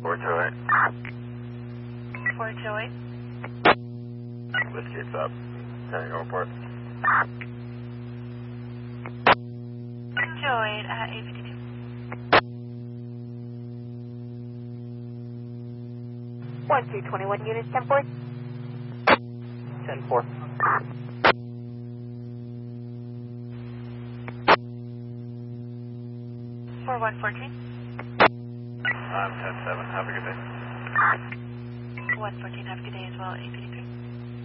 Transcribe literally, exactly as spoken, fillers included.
four two eight. four two eight. Whiskey up. Tango report. two eight at eight fifty-two. one two twenty-one units, ten four. ten four. four one fourteen. I'm ten seven. Have a good day. one fourteen, have a good day as well, eight fifty-three.